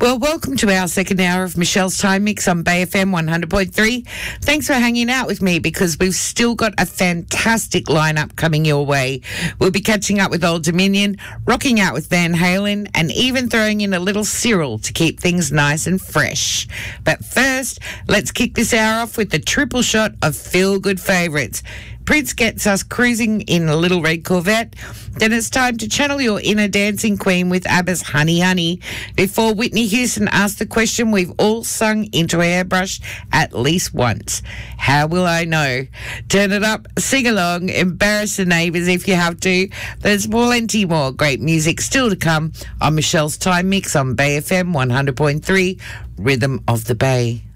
Well, welcome to our second hour of Michelle's Time Mix on Bay FM 100.3. Thanks for hanging out with me because we've still got a fantastic lineup coming your way. We'll be catching up with Old Dominion, rocking out with Van Halen, and even throwing in a little Cyril to keep things nice and fresh. But first, let's kick this hour off with the triple shot of feel-good favourites. Prince gets us cruising in a little red Corvette. Then it's time to channel your inner dancing queen with ABBA's Honey Honey before Whitney Houston asks the question we've all sung into a hairbrush at least once. How will I know? Turn it up, sing along, embarrass the neighbours if you have to. There's plenty more great music still to come on Michelle's Time Mix on Bay FM 100.3, Rhythm of the Bay.